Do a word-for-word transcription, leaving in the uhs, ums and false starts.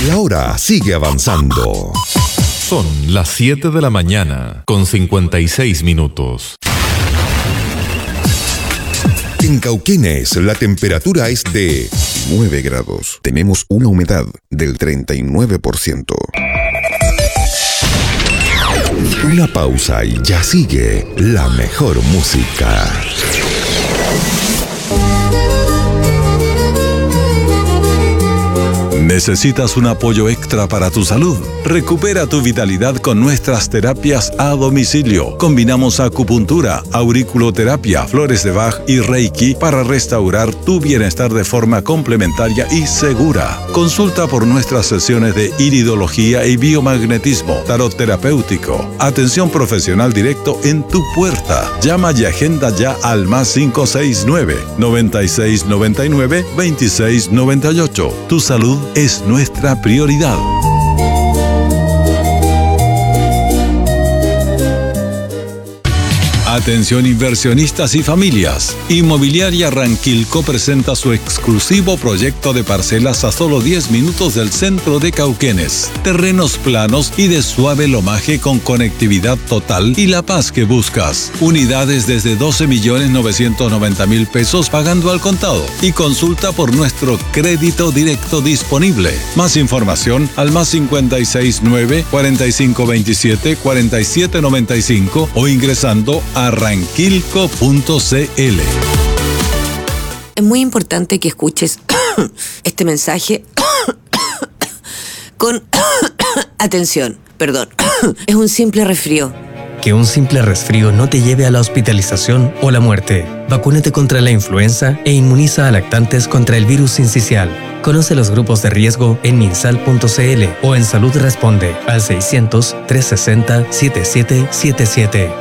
La hora sigue avanzando. Son las siete de la mañana con cincuenta y seis minutos. En Cauquenes la temperatura es de nueve grados. Tenemos una humedad del treinta y nueve por ciento. Una pausa y ya sigue la mejor música. ¿Necesitas un apoyo extra para tu salud? Recupera tu vitalidad con nuestras terapias a domicilio. Combinamos acupuntura, auriculoterapia, flores de Bach y Reiki para restaurar tu bienestar de forma complementaria y segura. Consulta por nuestras sesiones de iridología y biomagnetismo, tarot terapéutico. Atención profesional directo en tu puerta. Llama y agenda ya al más cinco seis nueve, noventa y seis noventa y nueve, veintiséis noventa y ocho. Tu salud es nuestra prioridad. Atención inversionistas y familias. Inmobiliaria Ranquilco presenta su exclusivo proyecto de parcelas a solo diez minutos del centro de Cauquenes. Terrenos planos y de suave lomaje con conectividad total y la paz que buscas. Unidades desde doce millones novecientos noventa mil pesos pagando al contado. Y consulta por nuestro crédito directo disponible. Más información al más cincuenta y seis nueve, cuarenta y cinco veintisiete, cuarenta y siete noventa y cinco o ingresando a ranquilco punto c l. Es muy importante que escuches este mensaje con atención. Perdón, es un simple resfrío. Que un simple resfrío no te lleve a la hospitalización o la muerte. Vacúnate contra la influenza e inmuniza a lactantes contra el virus sincicial. Conoce los grupos de riesgo en minsal punto c l o en Salud Responde al seiscientos, trescientos sesenta, setenta y siete setenta y siete.